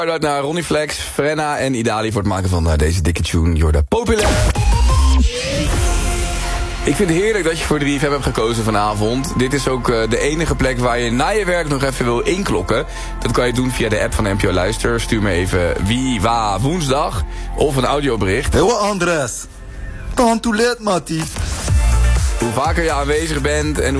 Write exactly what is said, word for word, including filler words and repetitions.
Shout-out naar Ronnie Flex, Frenna en Idali voor het maken van uh, deze dikke tune. Jorda Populair. Ik vind het heerlijk dat je voor drie F M hebt gekozen vanavond. Dit is ook uh, de enige plek waar je na je werk nog even wil inklokken. Dat kan je doen via de app van N P O Luister. Stuur me even wie, wa, woensdag of een audiobericht. Heel Andres. Tantoe let, Mattie. Hoe vaker je aanwezig bent en